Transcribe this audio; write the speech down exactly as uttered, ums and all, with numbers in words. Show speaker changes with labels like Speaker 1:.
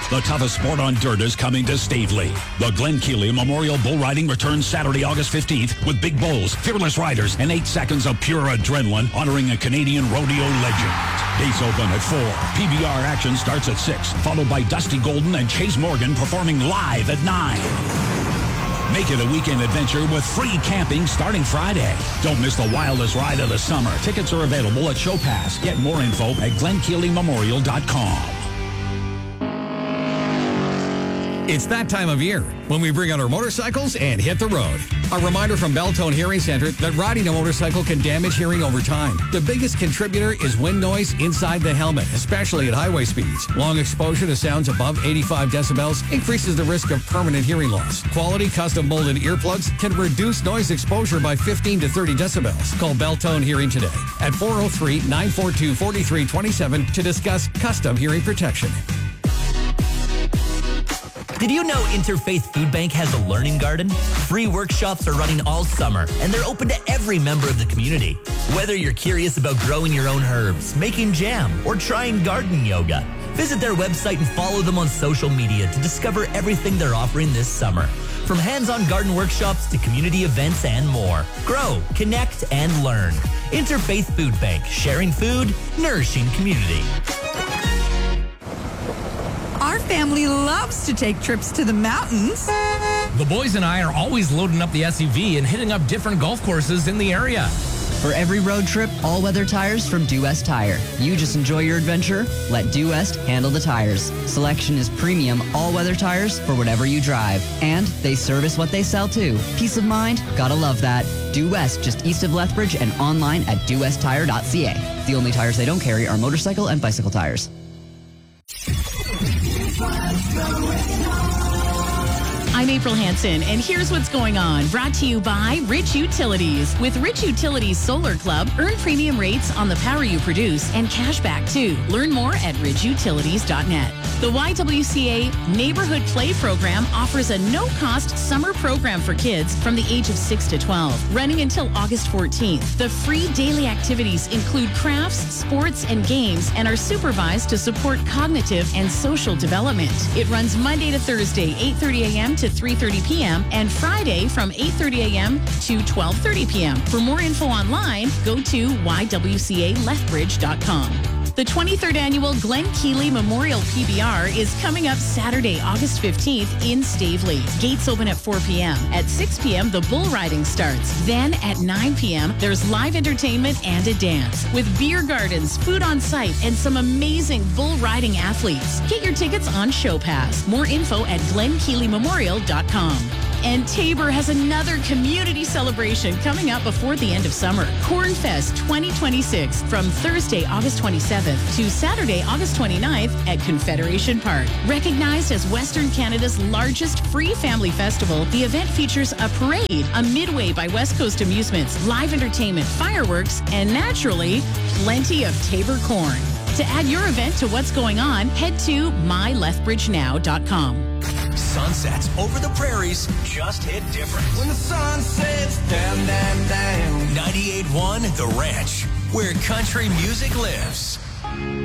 Speaker 1: The toughest sport on dirt is coming to Stavely. The Glen Keely Memorial Bull Riding returns Saturday, August fifteenth with big bulls, fearless riders, and eight seconds of pure adrenaline honoring a Canadian rodeo legend. Gates open at four. P B R action starts at six, followed by Dusty Golden and Chase Morgan performing live at nine. Make it a weekend adventure with free camping starting Friday. Don't miss the wildest ride of the summer. Tickets are available at Show Pass. Get more info at glen keely memorial dot com.
Speaker 2: It's that time of year when we bring out our motorcycles and hit the road. A reminder from Beltone Hearing Center that riding a motorcycle can damage hearing over time. The biggest contributor is wind noise inside the helmet, especially at highway speeds. Long exposure to sounds above eighty-five decibels increases the risk of permanent hearing loss. Quality custom molded earplugs can reduce noise exposure by fifteen to thirty decibels. Call Beltone Hearing today at four oh three, nine four two, four three two seven to discuss custom hearing protection.
Speaker 3: Did you know Interfaith Food Bank has a learning garden? Free workshops are running all summer, and they're open to every member of the community. Whether you're curious about growing your own herbs, making jam, or trying garden yoga, visit their website and follow them on social media to discover everything they're offering this summer. From hands-on garden workshops to community events and more. Grow, connect, and learn. Interfaith Food Bank, sharing food, nourishing community.
Speaker 4: Our family loves to take trips to the mountains.
Speaker 5: The boys and I are always loading up the S U V and hitting up different golf courses in the area.
Speaker 6: For every road trip, all-weather tires from Due West Tire. You just enjoy your adventure, let Due West handle the tires. Selection is premium all-weather tires for whatever you drive. And they service what they sell too. Peace of mind, gotta love that. Due West, just east of Lethbridge and online at due west tire dot c a. The only tires they don't carry are motorcycle and bicycle tires.
Speaker 7: I'm April Hansen, and here's what's going on. Brought to you by Rich Utilities. With Rich Utilities Solar Club, earn premium rates on the power you produce and cash back too. Learn more at ridge utilities dot net. The Y W C A Neighborhood Play Program offers a no-cost summer program for kids from the age of six to twelve, running until August fourteenth. The free daily activities include crafts, sports, and games, and are supervised to support cognitive and social development. It runs Monday to Thursday, eight thirty a.m. to three thirty p.m. and Friday from eight thirty a.m. to twelve thirty p.m. For more info online, go to y w c a lethbridge dot com. The twenty-third Annual Glen Keely Memorial P B R is coming up Saturday, August fifteenth in Stavely. Gates open at four p.m. At six p.m., the bull riding starts. Then at nine p.m., there's live entertainment and a dance. With beer gardens, food on site, and some amazing bull riding athletes. Get your tickets on Show Pass. More info at glen keely memorial dot com. And Tabor has another community celebration coming up before the end of summer. Cornfest twenty twenty-six from Thursday, August twenty-seventh to Saturday, August twenty-ninth at Confederation Park. Recognized as Western Canada's largest free family festival, the event features a parade, a midway by West Coast Amusements, live entertainment, fireworks, and naturally, plenty of Tabor corn. To add your event to what's going on, head to my lethbridge now dot com.
Speaker 8: Sunsets over the prairies just hit different.
Speaker 9: When the sun sets down, down, down.
Speaker 8: ninety-eight point one The Ranch, where country music lives.